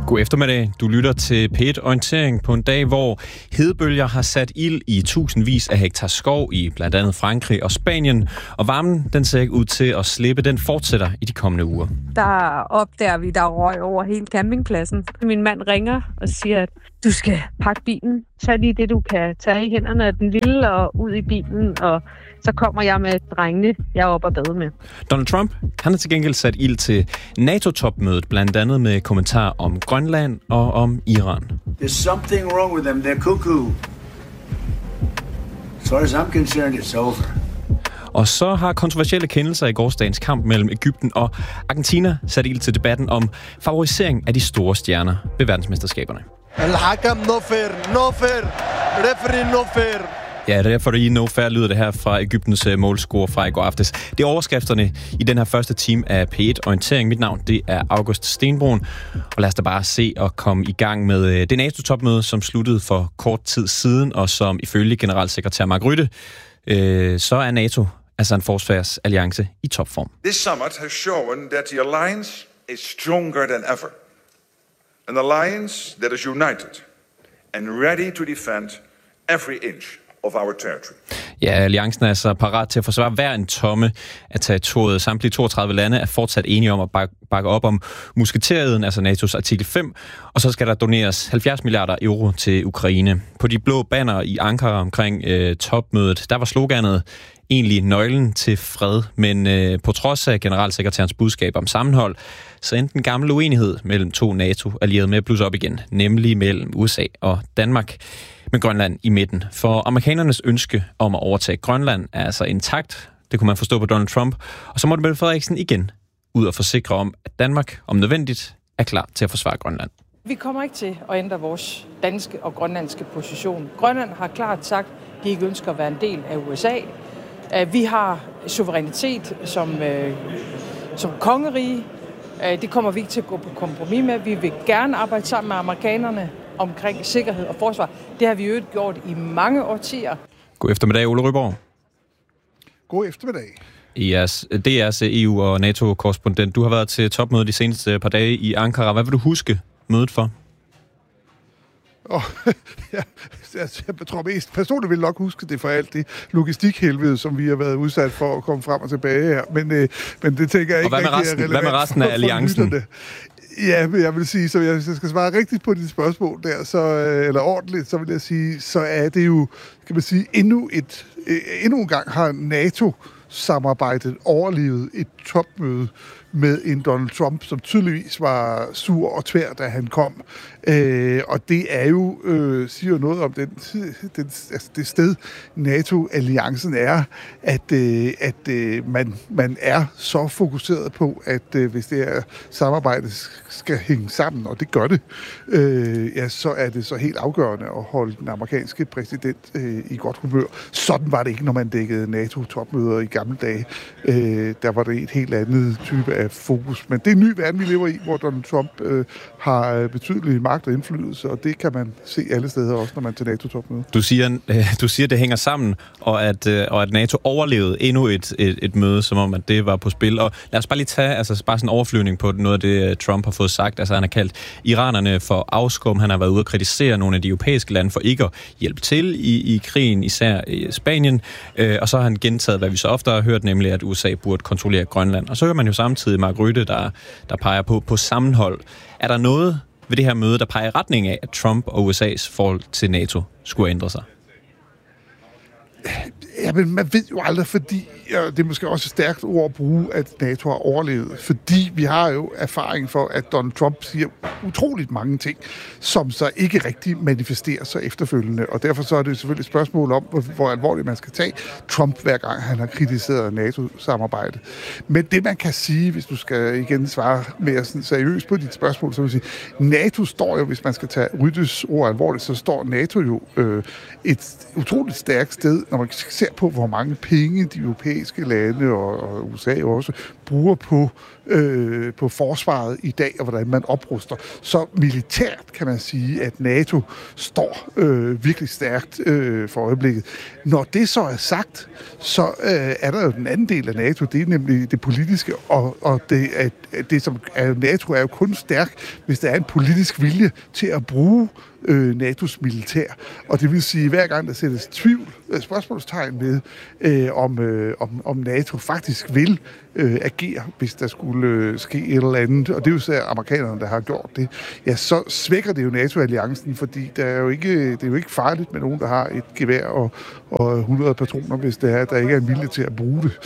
God eftermiddag. Du lytter til P1 Orientering på en dag, hvor hedebølger har sat ild i tusindvis af hektar skov i blandt andet Frankrig og Spanien, og varmen den ser ikke ud til at slippe. Den fortsætter i de kommende uger. Der opdager vi, der er røg over hele campingpladsen. Min mand ringer og siger, at du skal pakke bilen. Tag lige det, du kan tage i hænderne af den lille og ud i bilen, og så kommer jeg med drengene, jeg er oppe og bade med. Donald Trump, han har til gengæld sat ild til NATO-topmødet, blandt andet med kommentarer om Grønland og om Iran. There's something wrong with them. They're cuckoo. As far as I'm concerned, it's over. Og så har kontroversielle kendelser i gårsdagens kamp mellem Egypten og Argentina sat ild til debatten om favorisering af de store stjerner ved verdensmesterskaberne. Al-Hakam no fair, no fair, referee no fair. Ja, referee no fair lyder det her fra Egyptens målscore fra i går aftes. Det er overskrifterne i den her første time af P1 Orientering. Mit navn, det er August Stenbrun. Og lad os da bare se og komme i gang med det NATO-topmøde, som sluttede for kort tid siden, og som ifølge generalsekretær Mark Rutte, så er NATO altså en forsvarsalliance i topform. This summit has shown that the alliance is stronger than ever. An alliance that is united and ready to defend every inch of our territory. Ja, alliancen er altså parat til at forsvare hver en tomme af territoriet. Samtlige 32 lande er fortsat enige om at bakke op om musketereden, altså NATO's artikel 5, og så skal der doneres 70 milliarder euro til Ukraine. På de blå banner i Ankara omkring topmødet, der var sloganet egentlig nøglen til fred, men på trods af generalsekretærens budskab om sammenhold, så endte den gamle uenighed mellem to NATO-allierede med at blusse op igen, nemlig mellem USA og Danmark, med Grønland i midten. For amerikanernes ønske om at overtage Grønland er altså intakt, det kunne man forstå på Donald Trump, og så måtte Mette Frederiksen igen ud og forsikre om, at Danmark, om nødvendigt, er klar til at forsvare Grønland. Vi kommer ikke til at ændre vores danske og grønlandske position. Grønland har klart sagt, at de ikke ønsker at være en del af USA. Vi har suverænitet som kongerige. Det kommer vi ikke til at gå på kompromis med. Vi vil gerne arbejde sammen med amerikanerne omkring sikkerhed og forsvar. Det har vi jo gjort i mange årtier. God eftermiddag, Ole Ryborg. God eftermiddag. DR's EU- og NATO-korrespondent. Du har været til topmødet de seneste par dage i Ankara. Hvad vil du huske mødet for? Jeg tror mest personligt vil nok huske det for alt det logistikhelvede, som vi har været udsat for at komme frem og tilbage her. Men det tænker jeg ikke rigtig er relevant. Hvad med resten af alliancen? Ja, men jeg vil sige, så jeg skal svare rigtigt på dit spørgsmål der, eller ordentligt, så vil jeg sige, så er det jo, kan man sige, endnu en gang har NATO-samarbejdet overlevet et topmøde med en Donald Trump, som tydeligvis var sur og tvær, da han kom. Og det er jo, siger noget om det sted, NATO-alliancen er, at man er så fokuseret på, at hvis det her samarbejde skal hænge sammen, og det gør det, så er det så helt afgørende at holde den amerikanske præsident i godt humør. Sådan var det ikke, når man dækkede NATO-topmøder i gamle dage. Der var det et helt andet type af fokus. Men det er en ny verden, vi lever i, hvor Donald Trump har betydelig magt og indflydelse, og det kan man se alle steder, også når man er til NATO-topmøde. Du siger, det hænger sammen, og at NATO overlevede endnu et møde, som om, at det var på spil. Og lad os bare lige tage bare sådan en overflyvning på noget af det, Trump har fået sagt. Altså, han har kaldt iranerne for afskum. Han har været ude at kritisere nogle af de europæiske lande for ikke at hjælpe til i krigen, især i Spanien. Og så har han gentaget, hvad vi så ofte har hørt, nemlig at USA burde kontrollere Grønland. Og så hører man jo samtidig Mark Rutte, der peger på sammenhold. Er der noget ved det her møde, der peger i retning af, at Trump og USA's forhold til NATO skulle ændre sig? Ja, men man ved jo aldrig, fordi, det er måske også et stærkt ord at bruge, at NATO har overlevet, fordi vi har jo erfaring for, at Donald Trump siger utroligt mange ting, som så ikke rigtig manifesterer sig efterfølgende, og derfor så er det selvfølgelig et spørgsmål om, hvor alvorligt man skal tage Trump, hver gang han har kritiseret NATO-samarbejdet. Men det man kan sige, hvis du skal igen svare mere sådan seriøst på dit spørgsmål, så vil jeg sige, NATO står jo, hvis man skal tage Ryttes ord alvorligt, så står NATO jo et utroligt stærkt sted, når man ser på, hvor mange penge de europæiske lande og USA også bruger på på forsvaret i dag, og hvordan man opruster. Så militært kan man sige, at NATO står virkelig stærkt for øjeblikket. Når det så er sagt, så er der jo den anden del af NATO, det er nemlig det politiske, og det som er NATO er jo kun stærk, hvis der er en politisk vilje til at bruge NATO's militær. Og det vil sige, at hver gang der sættes spørgsmålstegn ved, om NATO faktisk vil agere, hvis der skulle ske et eller andet, og det er jo så amerikanerne, der har gjort det, ja, så svækker det jo NATO-alliancen, fordi det er jo ikke farligt med nogen, der har et gevær og 100 patroner, hvis det er, der ikke er en vilje til at bruge det.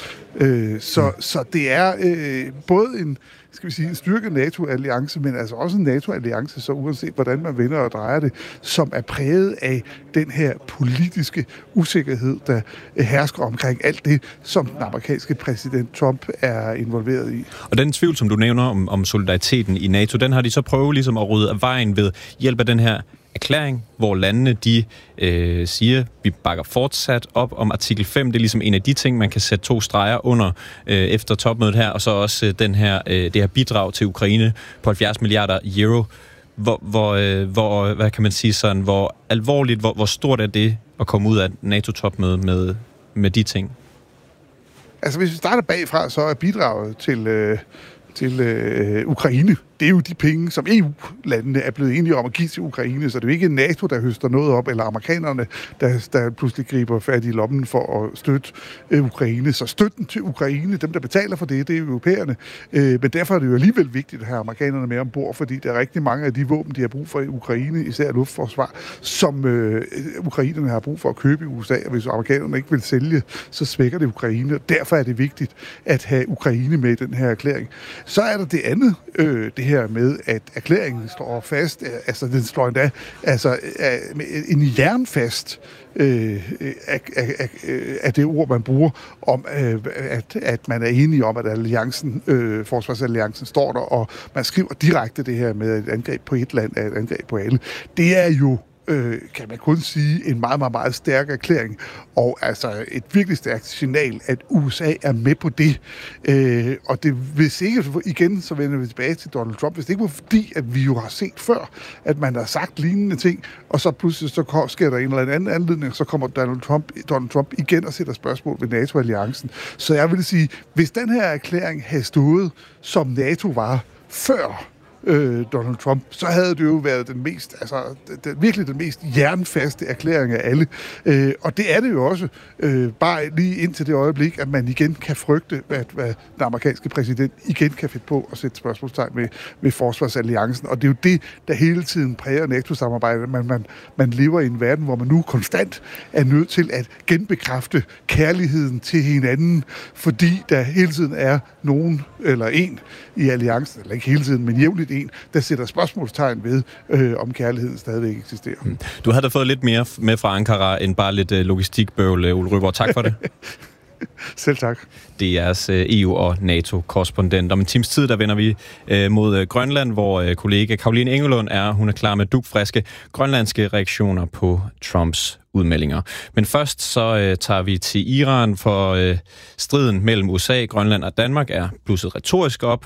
Så det er både en styrket NATO-alliance, men altså også en NATO-alliance, så uanset hvordan man vender og drejer det, som er præget af den her politiske usikkerhed, der hersker omkring alt det, som den amerikanske præsident Trump er involveret i. Og den tvivl, som du nævner om solidariteten i NATO, den har de så prøvet ligesom at rydde af vejen ved hjælp af den her erklæring, hvor landene de siger, vi bakker fortsat op om artikel 5. Det er ligesom en af de ting, man kan sætte 2 streger under efter topmødet her, og så også det her bidrag til Ukraine på 70 milliarder euro. Hvor hvad kan man sige sådan, hvor alvorligt, hvor stort er det at komme ud af NATO-topmødet med de ting? Altså hvis vi starter bagfra, så er bidraget til Ukraine. Det er jo de penge, som EU-landene er blevet enige om at give til Ukraine, så det er jo ikke NATO, der høster noget op, eller amerikanerne, der pludselig griber fat i lommen for at støtte Ukraine. Så støtten til Ukraine, dem der betaler for det er europæerne. Men derfor er det jo alligevel vigtigt at have amerikanerne med ombord, fordi der er rigtig mange af de våben, de har brug for i Ukraine, især luftforsvar, som ukrainerne har brug for at købe i USA, og hvis amerikanerne ikke vil sælge, så svækker det Ukraine. Derfor er det vigtigt at have Ukraine med i den her erklæring. Så er der det andet, det her med, at erklæringen står fast, altså den slår endda en jernfast af det ord, man bruger om, at man er enige om, at alliancen, forsvarsalliancen står der, og man skriver direkte det her med, at et angreb på et land er et angreb på alle. Det er jo kan man kun sige, en meget, meget, meget stærk erklæring, og altså et virkelig stærkt signal, at USA er med på det. Og det, hvis ikke, igen, så vender vi tilbage til Donald Trump, hvis det ikke var fordi, at vi jo har set før, at man har sagt lignende ting, og så pludselig så sker der en eller anden anledning, så kommer Donald Trump igen og sætter spørgsmål ved NATO-alliancen. Så jeg vil sige, hvis den her erklæring havde stået, som NATO var før Donald Trump, så havde det jo været den mest, virkelig den mest jernfaste erklæring af alle. Og det er det jo også, bare lige indtil det øjeblik, at man igen kan frygte, hvad den amerikanske præsident igen kan finde på at sætte spørgsmålstegn med forsvarsalliancen. Og det er jo det, der hele tiden præger NATO-samarbejdet. Man lever i en verden, hvor man nu konstant er nødt til at genbekræfte kærligheden til hinanden, fordi der hele tiden er nogen eller en i alliancen, eller ikke hele tiden, men jævnligt en, der sætter spørgsmålstegn ved, om kærligheden stadigvæk eksisterer. Du havde da fået lidt mere med fra Ankara, end bare lidt logistikbøvl, Ole Røborg. Tak for det. Selv tak. Det er jeres EU- og NATO-korrespondent. Om en times tid, der vender vi mod Grønland, hvor kollega Caroline Engelund hun er klar med dugfriske grønlandske reaktioner på Trumps udmeldinger. Men først så tager vi til Iran, for striden mellem USA, Grønland og Danmark er blusset retorisk op.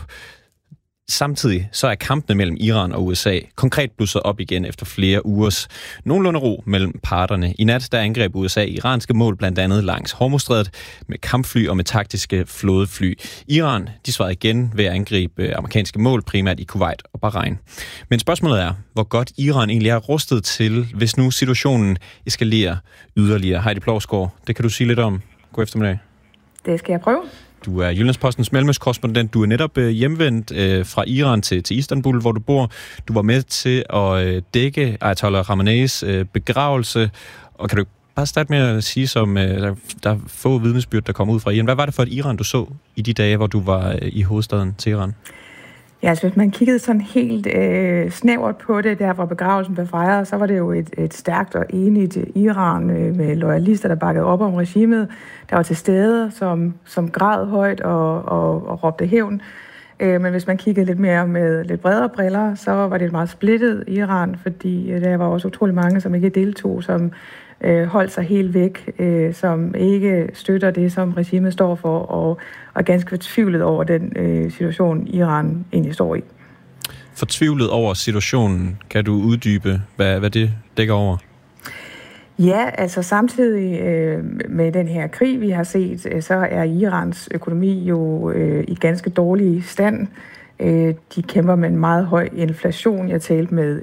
Samtidig så er kampene mellem Iran og USA konkret blusset op igen efter flere ugers nogenlunde ro mellem parterne. I nat der angreb USA iranske mål blandt andet langs Hormuzstrædet med kampfly og med taktiske flådefly. Iran de svarede igen ved at angribe amerikanske mål, primært i Kuwait og Bahrain. Men spørgsmålet er, hvor godt Iran egentlig er rustet til, hvis nu situationen eskalerer yderligere. Heidi Plovsgaard, det kan du sige lidt om. God eftermiddag. Det skal jeg prøve. Du er Jyllandspostens mellemøstkorrespondent. Du er netop hjemvendt fra Iran til Istanbul, hvor du bor. Du var med til at dække Ayatollah Khamenei's begravelse. Og kan du bare starte med at sige, som der er få vidnesbyrd, der kom ud fra Iran. Hvad var det for et Iran, du så i de dage, hvor du var i hovedstaden Teheran? Ja, altså hvis man kiggede sådan helt snævert på det, der hvor begravelsen blev fejret, så var det jo et stærkt og enigt Iran med loyalister, der bakkede op om regimet, der var til stede, som græd højt og råbte hævn. Men hvis man kiggede lidt mere med lidt bredere briller, så var det et meget splittet Iran, fordi der var også utrolig mange, som ikke deltog, som holdt sig helt væk, som ikke støtter det, som regimet står for, og er ganske fortvivlet over den situation, Iran egentlig står i. Fortvivlet over situationen. Kan du uddybe, hvad det dækker over? Ja, altså samtidig med den her krig, vi har set, så er Irans økonomi jo i ganske dårlig stand. De kæmper med en meget høj inflation. Jeg talte med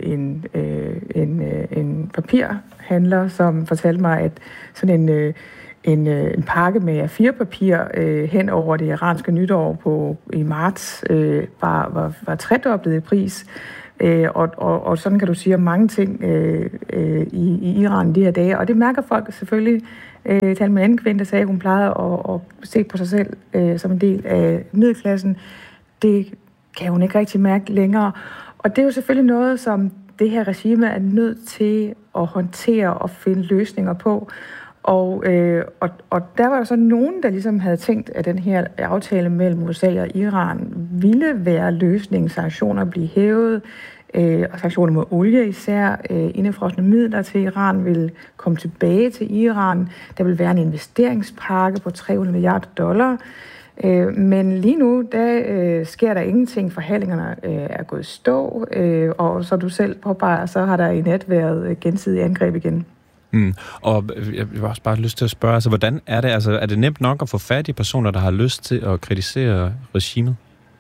en papirhandler, som fortalte mig, at sådan en pakke med A4-papir hen over det iranske nytår i marts var tredoblet i pris. Og sådan kan du sige om mange ting i Iran de her dage. Og det mærker folk selvfølgelig. Talte med en anden kvinde, der sagde, at hun plejede at se på sig selv som en del af middelklassen. Det kan hun ikke rigtig mærke længere. Og det er jo selvfølgelig noget, som det her regime er nødt til at håndtere og finde løsninger på. Og der var jo så nogen, der ligesom havde tænkt, at den her aftale mellem USA og Iran ville være løsningen. Sanktioner blive hævet, og sanktioner mod olie især, indefrosne midler til Iran vil komme tilbage til Iran. Der vil være en investeringspakke på $300 milliarder. Men lige nu, der sker der ingenting. Forhandlingerne er gået i stå, og så du selv påpeger, så har der i nat været gensidig angreb igen. Og jeg har også bare lyst til at spørge, altså, hvordan er det? Altså, er det nemt nok at få fat i personer, der har lyst til at kritisere regimet?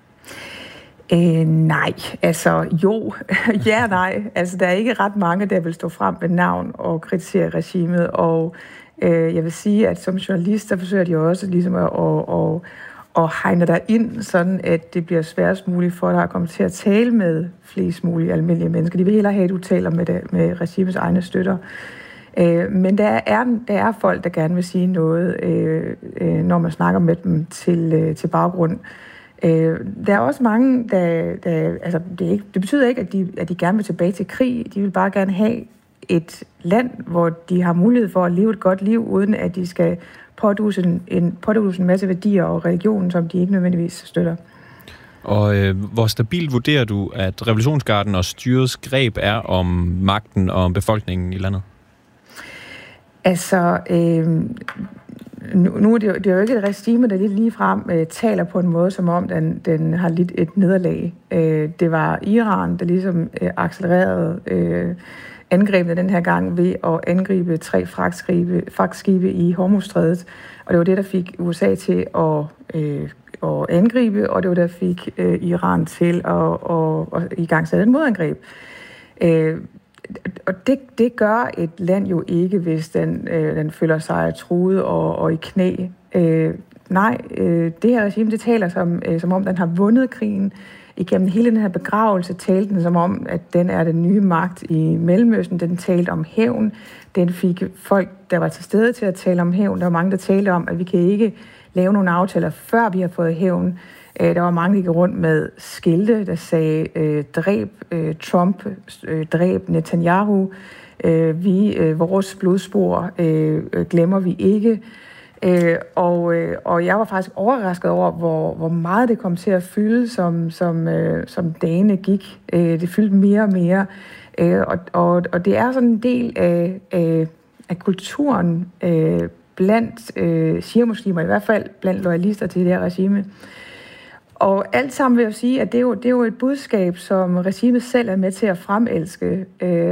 Nej, altså jo, ja nej. Altså der er ikke ret mange, der vil stå frem med navn og kritisere regimet, og jeg vil sige, at som journalist, der forsøger de også ligesom at hegne dig ind, sådan at det bliver sværest muligt for dig at komme til at tale med flest mulige almindelige mennesker. De vil hellere have, at du taler med regimets egne støtter. Men der er folk, der gerne vil sige noget, når man snakker med dem til baggrund. Der er også mange, der altså det betyder ikke, at de gerne vil tilbage til krig. De vil bare gerne have et land, hvor de har mulighed for at leve et godt liv, uden at de skal påduse en masse værdier og religion, som de ikke nødvendigvis støtter. Og hvor stabilt vurderer du, at revolutionsgarden og styrets greb er om magten og om befolkningen i landet? Altså, nu er det jo ikke et regime, der lidt ligefrem taler på en måde, som om den har lidt et nederlag. Det var Iran, der ligesom accelererede angrebene den her gang ved at angribe 3 fragtskibe i Hormuzstrædet. Og det var det, der fik USA til at angribe, og det var det, der fik Iran til at igangsætte et modangreb. Og det gør et land jo ikke, hvis den føler sig truet og i knæ. Nej, det her regime, det taler som om, den har vundet krigen. Igennem hele den her begravelse talte den som om, at den er den nye magt i Mellemøsten. Den talte om hævn. Den fik folk, der var til stede til at tale om hævn. Der var mange, der talte om, at vi kan ikke lave nogle aftaler, før vi har fået hævn. Der var mange, der gik rundt med skilte, der sagde, dræb Trump, dræb Netanyahu, vores blodspor glemmer vi ikke. Og jeg var faktisk overrasket over, hvor meget det kom til at fylde, som dagene gik. Det fyldte mere og mere. Og det er sådan en del af kulturen blandt shia-muslimer, i hvert fald blandt loyalister til det her regime. Og alt sammen vil jeg sige, at det er jo et budskab, som regimet selv er med til at fremelske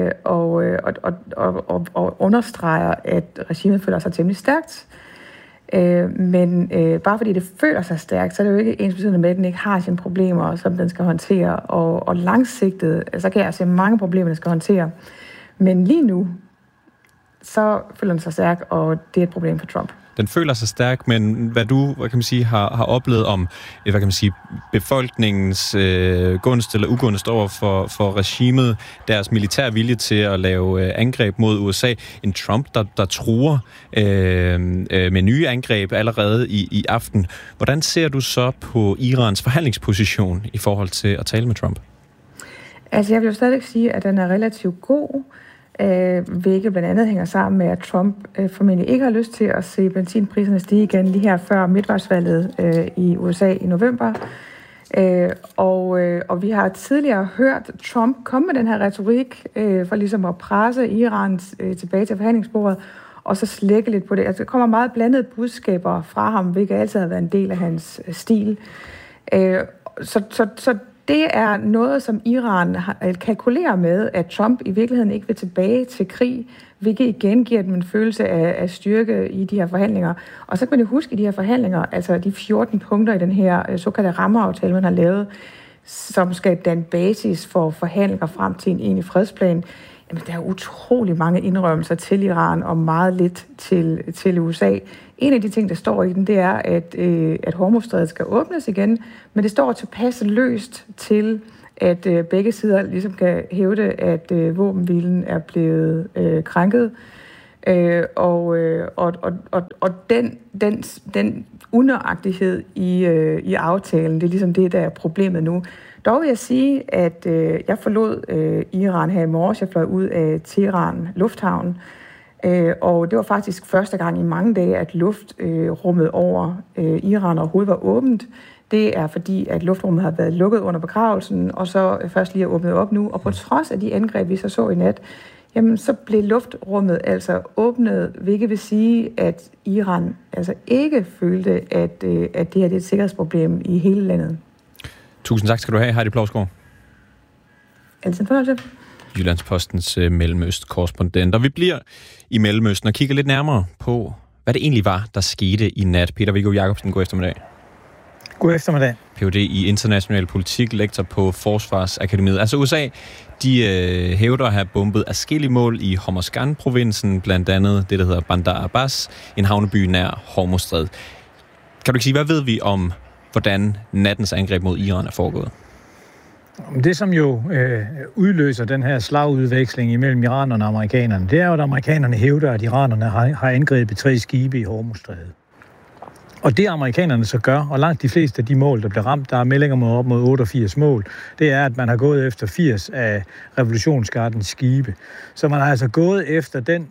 og understreger, at regimet føler sig temmelig stærkt. Men bare fordi det føler sig stærkt, så er det jo ikke ensbetydende med, at den ikke har sine problemer, som den skal håndtere. Og langsigtet, så kan jeg se mange problemer, den skal håndtere. Men lige nu, så føler den sig stærk, og det er et problem for Trump. Den føler sig stærk, men hvad du, har oplevet om, befolkningens gunst eller ugunst over for regimet, deres militær vilje til at lave angreb mod USA, en Trump, der truer med nye angreb allerede i aften. Hvordan ser du så på Irans forhandlingsposition i forhold til at tale med Trump? Altså, jeg vil jo stadig sige, at den er relativt god, hvilket blandt andet hænger sammen med, at Trump formentlig ikke har lyst til at se benzinpriserne stige igen lige her før midtvejsvalget i USA i november. Og vi har tidligere hørt Trump komme med den her retorik for ligesom at presse Iran tilbage til forhandlingsbordet, og så slække lidt på det. Altså, der kommer meget blandede budskaber fra ham, hvilket altid har været en del af hans stil. Så det er noget, som Iran kalkulerer med, at Trump i virkeligheden ikke vil tilbage til krig, hvilket igen giver dem en følelse af styrke i de her forhandlinger. Og så kan man jo huske i de her forhandlinger, altså de 14 punkter i den her såkaldte rammeaftale, man har lavet, som skal danne basis for forhandlinger frem til en egentlig fredsplan. Jamen, der er utrolig mange indrømmelser til Iran og meget lidt til USA. En af de ting, der står i den, det er, at Hormuzstrædet skal åbnes igen, men det står tilpas løst til, at begge sider ligesom kan hævde, at våbenhvilen er blevet krænket. Og den unøjagtighed i aftalen, det er ligesom det, der er problemet nu. Dog vil jeg sige, at jeg forlod Iran her i morges. Jeg fløj ud af Teheran lufthavn, og det var faktisk første gang i mange dage, at luftrummet over Iran overhovedet var åbent. Det er fordi, at luftrummet har været lukket under begravelsen, og så først lige er åbnet op nu. Og på trods af de angreb, vi så i nat, jamen så blev luftrummet altså åbnet, hvilket vil sige, at Iran altså ikke følte, at det her er et sikkerhedsproblem i hele landet. Tusind tak skal du have, Heidi Plovsgaard. Altid fornøjelse. Jyllandspostens Mellemøst-korrespondent. Og vi bliver i Mellemøsten og kigger lidt nærmere på, hvad det egentlig var, der skete i nat. Peter Viggo Jacobsen, god eftermiddag. God eftermiddag. Ph.d. i international politik, lektor på Forsvarsakademiet. Altså USA, de hævder at have bombet adskillige mål i Hormozgan-provinsen, blandt andet det, der hedder Bandar Abbas, en havneby nær Hormuzstrædet. Kan du ikke sige, hvad ved vi om, hvordan nattens angreb mod Iran er foregået? Det, som jo udløser den her slagudveksling imellem iranerne og amerikanerne, det er jo, at amerikanerne hævder, at iranerne har angrebet 3 skibe i Hormuzstrædet. Og det amerikanerne så gør, og langt de fleste af de mål, der blev ramt, der er meldinger op mod 88 mål, det er, at man har gået efter 80 af revolutionsgardens skibe. Så man har altså gået efter den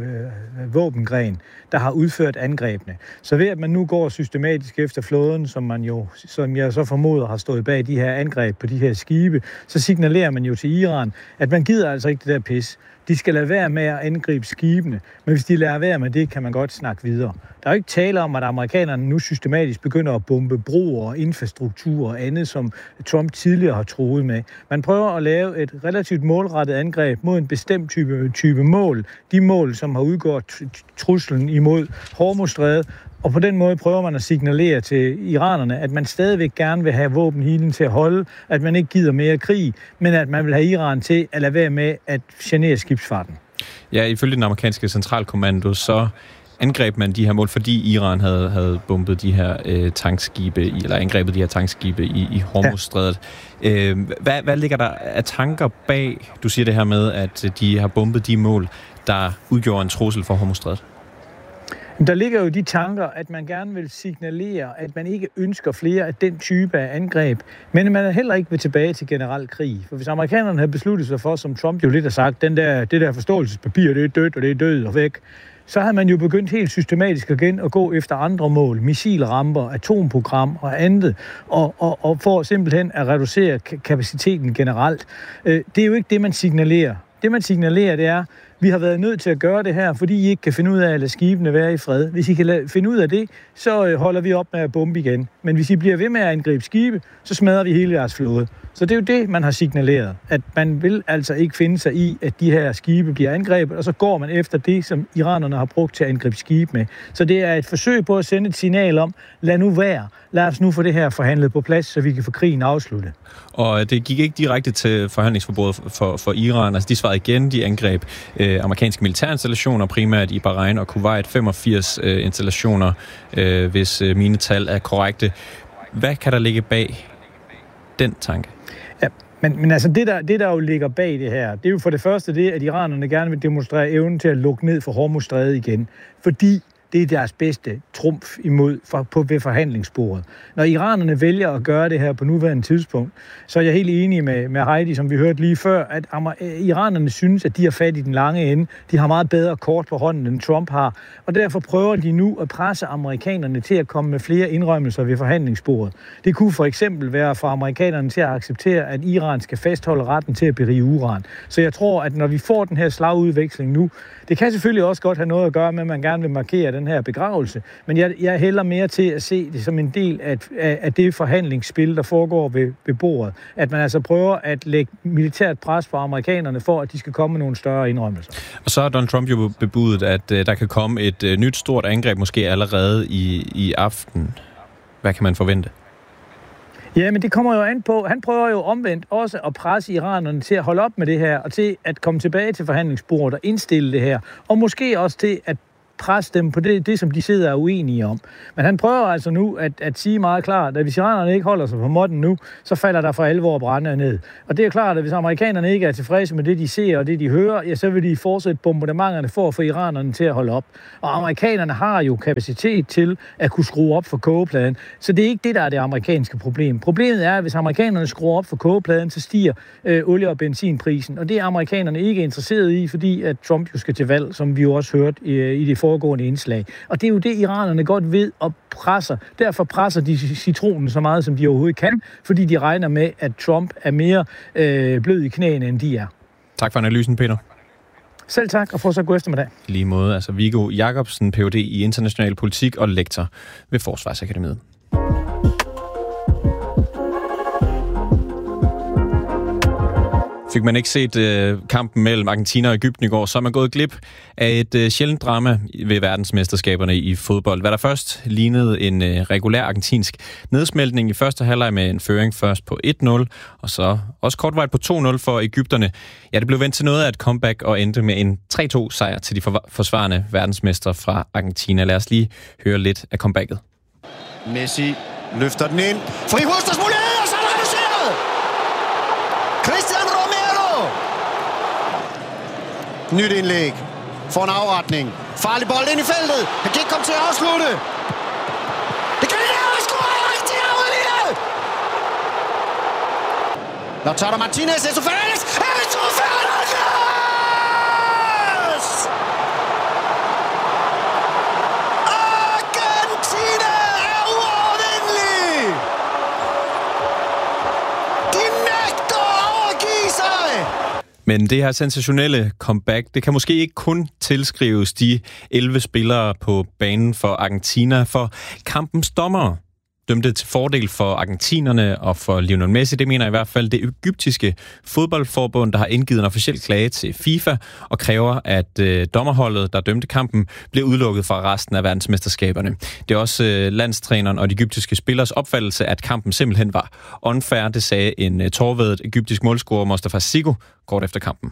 våbengren, der har udført angrebene. Så ved at man nu går systematisk efter flåden, som jeg så formoder har stået bag de her angreb på de her skibe, så signalerer man jo til Iran, at man gider altså ikke det der pis. De skal lade være med at angribe skibene, men hvis de lader være med det, kan man godt snakke videre. Der er jo ikke tale om, at amerikanerne nu systematisk begynder at bombe broer, infrastruktur og andet, som Trump tidligere har truet med. Man prøver at lave et relativt målrettet angreb mod en bestemt type mål. De mål, som har udgjort truslen imod Hormuzstrædet. Og på den måde prøver man at signalere til iranerne, at man stadigvæk gerne vil have våbenhvilen til at holde, at man ikke gider mere krig, men at man vil have Iran til at lade være med at genere skibsfarten. Ja, ifølge den amerikanske centralkommando, så angreb man de her mål, fordi Iran havde bombet de her tankskibe, eller angrebet de her tankskibe i Hormuzstrædet. Ja. Hvad ligger der af tanker bag, du siger det her med, at de har bombet de mål, der udgjorde en trussel for Hormuzstrædet? Der ligger jo de tanker, at man gerne vil signalere, at man ikke ønsker flere af den type af angreb, men man heller ikke vil tilbage til generel krig. For hvis amerikanerne havde besluttet sig for, som Trump jo lidt har sagt, det der forståelsespapir, det er dødt, og det er død og væk, så havde man jo begyndt helt systematisk igen at gå efter andre mål, missilramper, atomprogram og andet, og for simpelthen at reducere kapaciteten generelt. Det er jo ikke det, man signalerer. Det, man signalerer, det er, vi har været nødt til at gøre det her, fordi I ikke kan finde ud af at lade skibene være i fred. Hvis I kan finde ud af det, så holder vi op med at bombe igen. Men hvis I bliver ved med at angribe skibe, så smadrer vi hele jeres flåde. Så det er jo det, man har signaleret. At man vil altså ikke finde sig i, at de her skibe bliver angrebet, og så går man efter det, som iranerne har brugt til at angribe skibe med. Så det er et forsøg på at sende et signal om, lad nu være. Lad os nu få det her forhandlet på plads, så vi kan få krigen afsluttet. Og det gik ikke direkte til forhandlingsforbordet for Iran. Altså de svarede igen, de angreb amerikanske militærinstallationer, primært i Bahrain og Kuwait, 85 installationer, hvis mine tal er korrekte. Hvad kan der ligge bag den tanke? Ja, men altså det der jo ligger bag det her, det er jo for det første det, at iranerne gerne vil demonstrere evnen til at lukke ned for Hormuzstrædet igen. Fordi det er deres bedste trumf ved forhandlingsbordet. Når iranerne vælger at gøre det her på nuværende tidspunkt, så er jeg helt enig med Heidi, som vi hørte lige før, at iranerne synes, at de har fat i den lange ende. De har meget bedre kort på hånden, end Trump har. Og derfor prøver de nu at presse amerikanerne til at komme med flere indrømmelser ved forhandlingsbordet. Det kunne for eksempel være for amerikanerne til at acceptere, at Iran skal fastholde retten til at berige uran. Så jeg tror, at når vi får den her slagudveksling nu, det kan selvfølgelig også godt have noget at gøre med, at man gerne vil markere den her begravelse, men jeg hælder mere til at se det som en del af det forhandlingsspil, der foregår ved bordet. At man altså prøver at lægge militært pres på amerikanerne for, at de skal komme med nogle større indrømmelser. Og så har Donald Trump jo bebudet, at der kan komme et nyt stort angreb, måske allerede i aften. Hvad kan man forvente? Ja, men det kommer jo an på. Han prøver jo omvendt også at presse iranerne til at holde op med det her, og til at komme tilbage til forhandlingsbordet og indstille det her. Og måske også til at presse dem på det, som de sidder og er uenige om. Men han prøver altså nu at sige meget klart, at hvis iranerne ikke holder sig på måtten nu, så falder der for alvor brænde ned. Og det er klart, at hvis amerikanerne ikke er tilfredse med det, de ser og det, de hører, ja, så vil de fortsætte bombardementerne for at få iranerne til at holde op. Og amerikanerne har jo kapacitet til at kunne skrue op for kogepladen. Så det er ikke det, der er det amerikanske problem. Problemet er, at hvis amerikanerne skruer op for kogepladen, så stiger olie- og benzinprisen. Og det er amerikanerne ikke interesseret i, fordi at Trump jo skal til valg, som vi jo også hørte i det foregående indslag. Og det er jo det, iranerne godt ved og presser. Derfor presser de citronen så meget, som de overhovedet kan, fordi de regner med, at Trump er mere blød i knæene, end de er. Tak for analysen, Peter. Selv tak, og fortsat god eftermiddag. I lige måde, altså Viggo Jacobsen, Ph.D. i international politik og lektor ved Forsvarsakademiet. Fik man ikke set kampen mellem Argentina og Egypten i går, så er man gået glip af et sjældent drama ved verdensmesterskaberne i fodbold. Hvad der først lignede en regulær argentinsk nedsmeltning i første halvleg med en føring først på 1-0, og så også kortvarigt på 2-0 for egypterne. Ja, det blev vendt til noget af et comeback og endte med en 3-2-sejr til de forsvarende verdensmestre fra Argentina. Lad os lige høre lidt af comebacket. Messi løfter den ind. Fri hovedstadsmulighed, og så er der reduceret! Christian Romero! Nyt indlæg. Får en afretning. Farlig bold ind i feltet. Han kan ikke komme til at afslutte. Det kan det der, og scorer Argentina udlignet! Lautaro Martinez, Enzo Fernandez, Enzo Fernandez! Argentina er uovervindelig! De nægter at overgive sig! Men det her sensationelle comeback, det kan måske ikke kun tilskrives de 11 spillere på banen for Argentina, for kampens dommere dømte til fordel for argentinerne og for Lionel Messi. Det mener i hvert fald det egyptiske fodboldforbund, der har indgivet en officiel klage til FIFA og kræver, at dommerholdet, der dømte kampen, bliver udelukket fra resten af verdensmesterskaberne. Det er også landstræneren og de egyptiske spillers opfattelse, at kampen simpelthen var unfair. Det sagde en tårvædet egyptisk målscorer, Mustafa Sigo, kort efter kampen.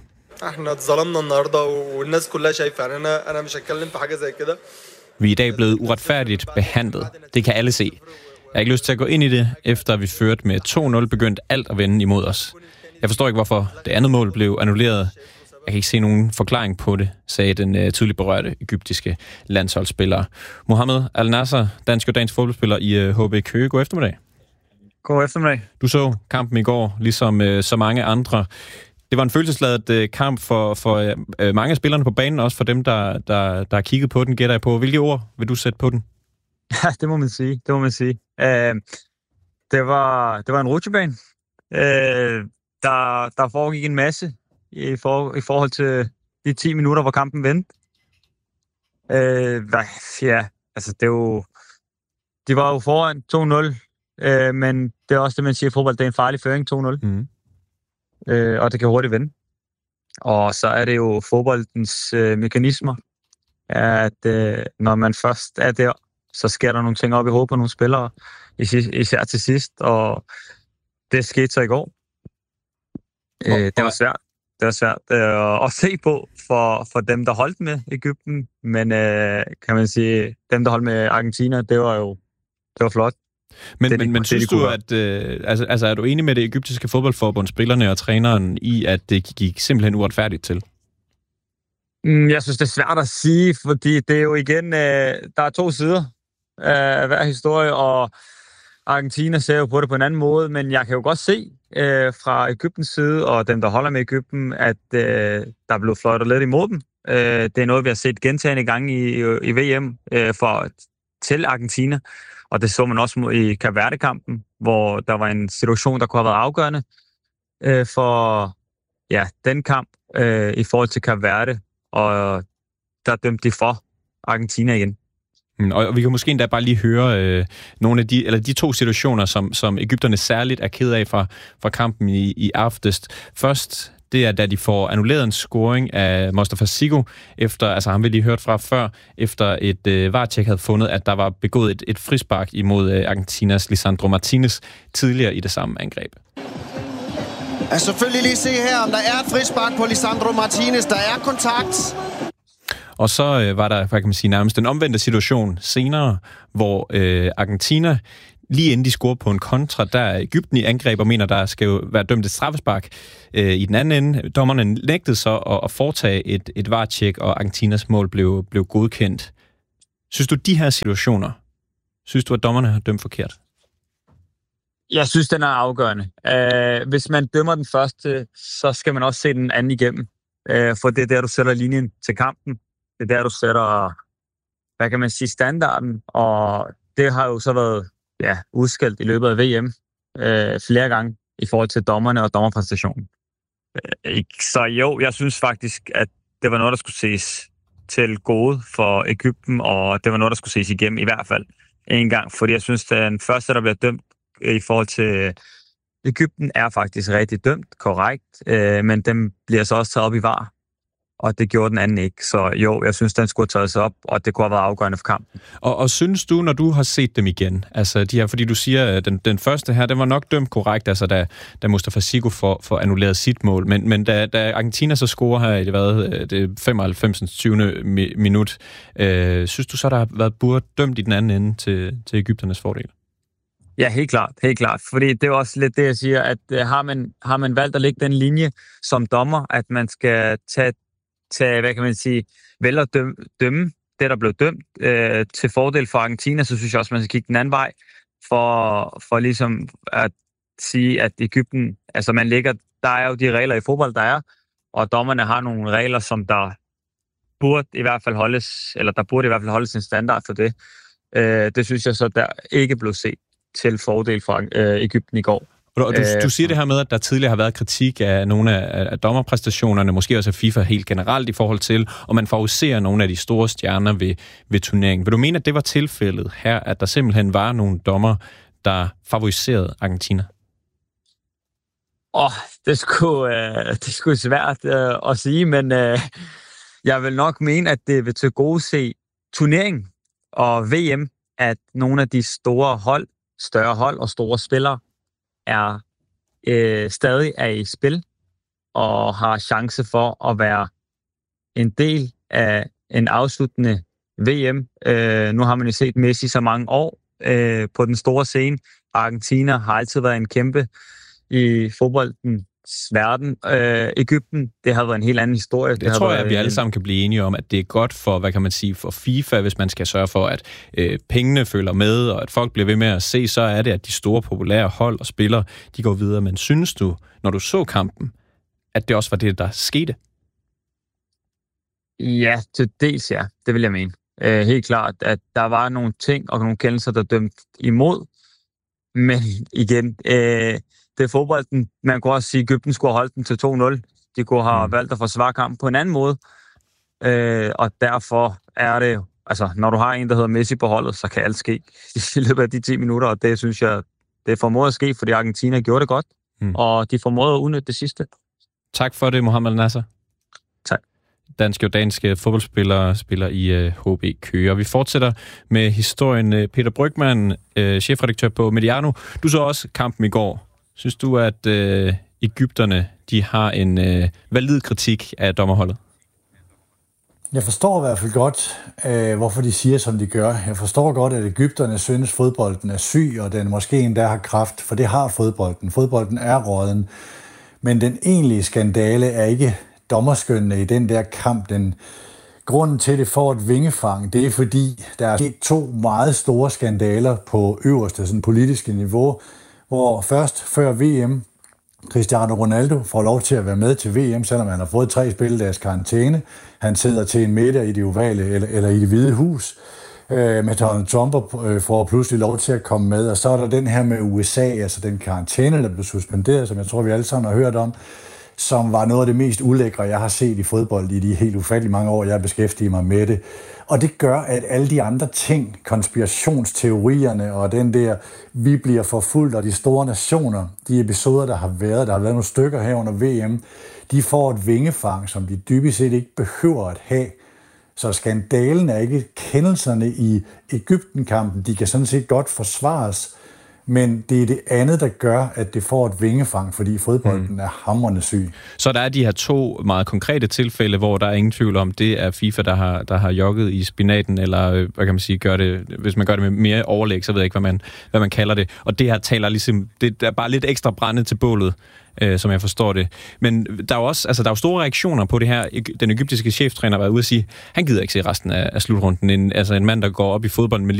Vi er i dag blevet uretfærdigt behandlet. Det kan alle se. Jeg har ikke lyst til at gå ind i det, efter vi førte med 2-0, begyndte alt at vende imod os. Jeg forstår ikke, hvorfor det andet mål blev annulleret. Jeg kan ikke se nogen forklaring på det, sagde den tydeligt berørte egyptiske landsholdsspiller. Mohamed Al-Nasser, dansk og dansk fodboldspiller i HB Køge. God eftermiddag. God eftermiddag. Du så kampen i går, ligesom så mange andre. Det var en følelsesladet kamp for mange af spillerne på banen, også for dem, der har kigget på den, gætter jeg på. Hvilke ord vil du sætte på den? Ja, det må man sige. Det var en rutsjebane. Der foregik en masse i forhold til de 10 minutter, hvor kampen vendte. De var jo foran 2-0, men det er også det, man siger i fodbold, det er en farlig føring 2-0. Mm. Og det kan hurtigt vende. Og så er det jo fodboldens mekanismer, at når man først er der, så sker der nogle ting op i hovedet på nogle spillere, især til sidst, og det skete så i går. Det var svært. Det var svært at se på for dem, der holdt med Egypten, men kan man sige, dem, der holdt med Argentina, det var flot. Men synes du, at er du enig med det egyptiske fodboldforbund, spillerne og træneren i, at det gik simpelthen uretfærdigt til? Jeg synes, det er svært at sige, fordi det er jo igen, der er to sider af hver historie, og Argentina ser jo på det på en anden måde, men jeg kan jo godt se fra Egyptens side, og dem, der holder med Egypten, at der er blevet fløjtet lidt imod dem. Det er noget, vi har set gentagne gange i VM til Argentina, og det så man også i Cape Verde-kampen, hvor der var en situation, der kunne have været afgørende for den kamp i forhold til Cape Verde, og der dømte de for Argentina igen. Og vi kan måske endda bare lige høre nogle af de to situationer, som egypterne særligt er ked af fra kampen i aftes. Først, det er, da de får annulleret en scoring af Mustafa Sigo, efter, altså ham vi lige hørt fra før, efter et VAR-tjek havde fundet, at der var begået et frispark imod Argentinas Lisandro Martinez tidligere i det samme angreb. Jeg selvfølgelig lige se her, om der er et frispark på Lisandro Martinez. Der er kontakt. Og så var der, hvad kan man sige, nærmest en omvendte situation senere, hvor Argentina, lige inden de scorer på en kontra, der er Egypten i angreb og mener, der skal jo være dømt et straffespark i den anden ende. Dommerne nægtede så at foretage et VAR-tjek, og Argentinas mål blev godkendt. Synes du, de her situationer, at dommerne har dømt forkert? Jeg synes, den er afgørende. Hvis man dømmer den første, så skal man også se den anden igennem. For det er der, du sætter linjen til kampen. Det er der, du sætter, hvad kan man sige, standarden. Og det har jo så været udskilt i løbet af VM flere gange i forhold til dommerne og dommerpræstationen. Så jo, jeg synes faktisk, at det var noget, der skulle ses til gode for Egypten, og det var noget, der skulle ses igennem i hvert fald en gang. Fordi jeg synes, at den første, der bliver dømt i forhold til Egypten, er faktisk rigtig dømt, korrekt, men den bliver så også taget op i VAR, og det gjorde den anden ikke. Så jo, jeg synes, den skulle have taget sig op, og det kunne have været afgørende for kampen. Og synes du, når du har set dem igen, altså de her, fordi du siger, at den første her, den var nok dømt korrekt, altså da Mustafa Sigo får annulleret sit mål, men da Argentina så scorer her i det 95. 20. minut, synes du så, der har været burde dømt i den anden ende til Egypternes fordel? Ja, helt klart. Fordi det er også lidt det, jeg siger, at har man valgt at lægge den linje som dommer, at man skal tage hvad kan man sige, vel at dømme det, der blev dømt til fordel for Argentina, så synes jeg også, man skal kigge den anden vej, for ligesom at sige, at Egypten, altså der er jo de regler i fodbold, der er, og dommerne har nogle regler, som der burde i hvert fald holdes en standard for det. Det synes jeg så, der ikke blev set til fordel for Egypten i går. Og du siger det her med, at der tidligere har været kritik af nogle af dommerpræstationerne, måske også af FIFA helt generelt i forhold til, og man favoriserer nogle af de store stjerner ved turneringen. Vil du mene, at det var tilfældet her, at der simpelthen var nogle dommer, der favoriserede Argentina? Det er sgu svært at sige, men jeg vil nok mene, at det vil til gode se turneringen og VM, at nogle af de større hold og store spillere stadig er i spil og har chance for at være en del af en afsluttende VM. Nu har man jo set Messi så mange år på den store scene. Argentina har altid været en kæmpe i fodboldens verden. Egypten, det har været en helt anden historie. Det tror jeg, at vi alle sammen kan blive enige om, at det er godt for, hvad kan man sige, for FIFA, hvis man skal sørge for, at pengene følger med, og at folk bliver ved med at se, så er det, at de store populære hold og spillere, de går videre. Men synes du, når du så kampen, at det også var det, der skete? Ja, til dels ja. Det vil jeg mene. Helt klart, at der var nogle ting og nogle kendelser, der dømte imod. Men igen, det er fodbolden. Man kunne også sige, at Egypten skulle have holdt den til 2-0. De kunne have valgt at forsvare kampen på en anden måde. Og derfor er det, altså når du har en, der hedder Messi på holdet, så kan alt ske i løbet af de 10 minutter. Og det synes jeg, det formået at ske, fordi Argentina gjorde det godt. Og de formåede at udnytte det sidste. Tak for det, Mohamed Nasser. Tak. Dansk-jordanske fodboldspillere spiller i HB Køge. Og vi fortsætter med historien. Peter Brygmann, chefredaktør på Mediano. Du så også kampen i går. Synes du, at egypterne de har en valid kritik af dommerholdet? Jeg forstår i hvert fald godt, hvorfor de siger, som de gør. Jeg forstår godt, at egypterne synes, at fodbolden er syg, og den måske endda har kraft, for det har fodbolden. Fodbolden er rådden. Men den egentlige skandale er ikke dommerskønnene i den der kamp. Grunden til, at det får et vingefang, det er fordi, der er sket 2 meget store skandaler på øverste sådan politiske niveau, hvor først før VM, Cristiano Ronaldo får lov til at være med til VM, selvom han har fået 3 spilledages karantæne. Han sidder til en middag i det ovale eller i det hvide hus. Med Donald Trump får pludselig lov til at komme med. Og så er der den her med USA, altså den karantæne, der blev suspenderet, som jeg tror, vi alle sammen har hørt om, som var noget af det mest ulækre, jeg har set i fodbold i de helt ufattelig mange år, jeg beskæftiger mig med det. Og det gør, at alle de andre ting, konspirationsteorierne og den der, vi bliver forfulgt, og de store nationer, de episoder, der har været nogle stykker her under VM, de får et vingefang, som de dybest set ikke behøver at have. Så skandalen er ikke kendelserne i Egypten-kampen, de kan sådan set godt forsvares, men det er det andet, der gør, at det får et vingefang, fordi fodbolden er hamrende syg. Så der er de her 2 meget konkrete tilfælde, hvor der er ingen tvivl om, det er FIFA, der har jogget i spinaten, eller hvad kan man sige, hvis man gør det med mere overlæg, så ved jeg ikke, hvad man kalder det. Og det her taler ligesom, det er bare lidt ekstra brænde til bålet, som jeg forstår det. Men der er jo også, der er jo store reaktioner på det her. Den egyptiske cheftræner har været ude at sige, han gider ikke se resten af slutrunde. En mand, der går op i fodbolden med